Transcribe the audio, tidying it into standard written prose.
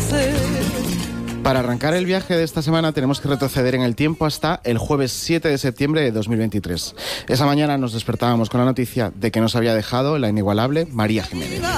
hacer. Para arrancar el viaje de esta semana tenemos que retroceder en el tiempo hasta el jueves 7 de septiembre de 2023. Esa mañana nos despertábamos con la noticia de que nos había dejado la inigualable María Jiménez.